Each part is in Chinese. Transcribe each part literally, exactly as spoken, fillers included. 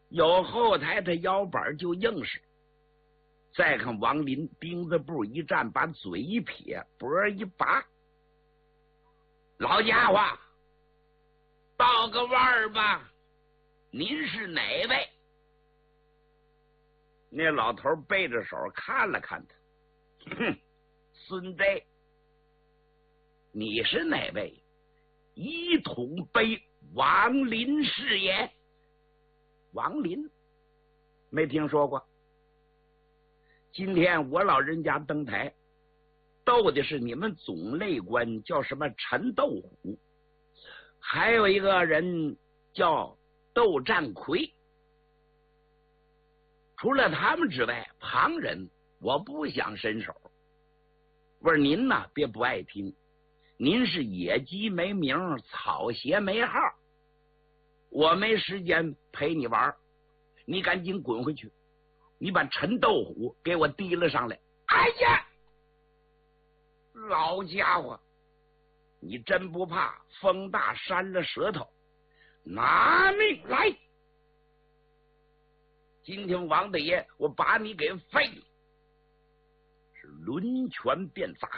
有后台他腰板就硬实。再看王林钉子步一站，把嘴一撇，脖一拔，老家伙，报个腕儿吧，您是哪位？那老头背着手看了看他，哼，孙子，你是哪位？一统杯王林是也。王林没听说过。今天我老人家登台斗的是你们总内官叫什么陈斗虎，还有一个人叫窦占魁。除了他们之外，旁人我不想伸手。我说您呢，别不爱听，您是野鸡没名，草鞋没号，我没时间陪你玩，你赶紧滚回去，你把陈斗虎给我提了上来。哎呀，老家伙，你真不怕风大扇了舌头？拿命来！今天王大爷我把你给废了！是抡拳便砸。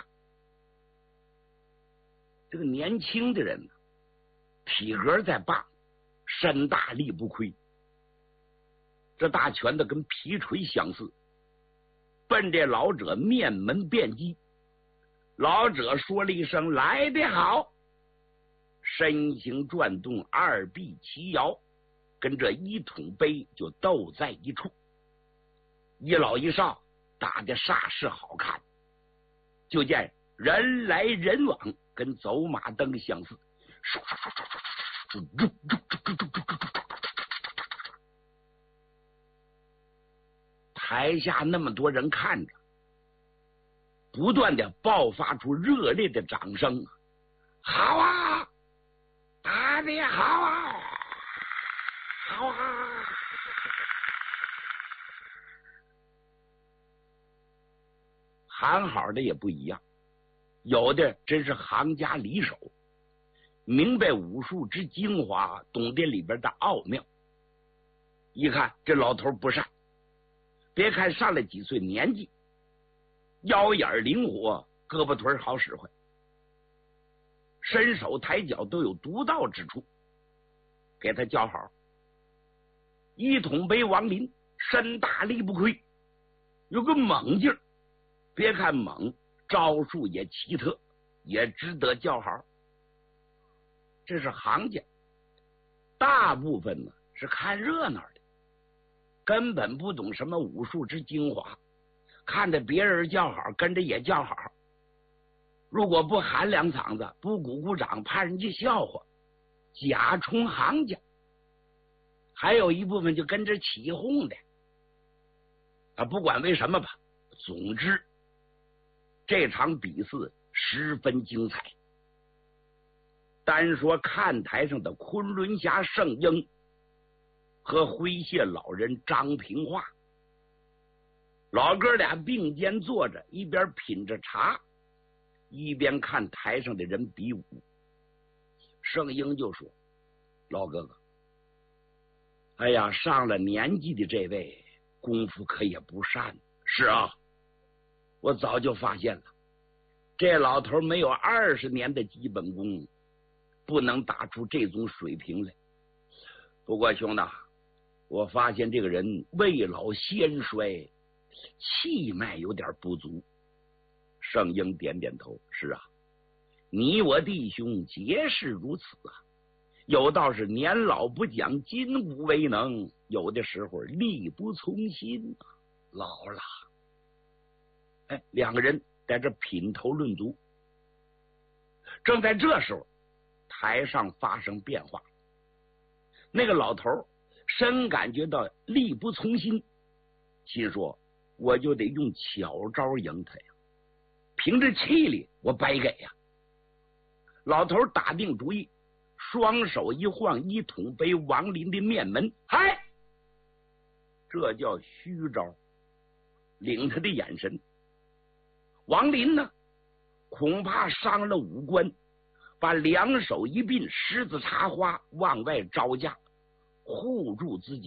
这个年轻的人呢，体格再棒，身大力不亏，这大拳头跟皮锤相似，奔这老者面门便击。老者说了一声来得好，身形转动，二臂齐摇，跟这一统杯就斗在一处。一老一少打得煞是好看，就见人来人往，跟走马灯相似。台下那么多人看着，不断的爆发出热烈的掌声。好啊，打得好啊，好啊！喊好的也不一样，有的真是行家里手，明白武术之精华，懂得里边的奥妙。一看这老头不善，别看上了几岁年纪，腰眼灵活，胳膊腿好使唤，伸手抬脚都有独到之处，给他叫好。一统杯王林身大力不亏，有个猛劲儿，别看猛，招数也奇特，也值得叫好。这是行家，大部分呢是看热闹的，根本不懂什么武术之精华，看着别人叫好，跟着也叫好。如果不喊两嗓子，不鼓鼓掌，怕人家笑话，假充行家。还有一部分就跟着起哄的啊，不管为什么吧，总之这场比赛十分精彩。单说看台上的昆仑侠圣婴和诙谐老人张平化，老哥俩并肩坐着，一边品着茶，一边看台上的人比武。圣婴就说：老哥哥，哎呀，上了年纪的这位功夫可也不善。是啊，我早就发现了，这老头没有二十年的基本功，不能打出这种水平来。不过兄弟，我发现这个人未老先衰，气脉有点不足。圣婴点点头：是啊，你我弟兄皆是如此啊。有道是年老不讲筋骨为能，有的时候力不从心啊，老了。哎，两个人在这品头论足。正在这时候，台上发生变化，那个老头深感觉到力不从心，心说我就得用巧招赢他呀，凭着气力我白给呀。老头打定主意，双手一晃，一统杯王林的面门，嗨，这叫虚招，领他的眼神。王林呢，恐怕伤了五官，把两手一并狮子插花往外招架，护住自己。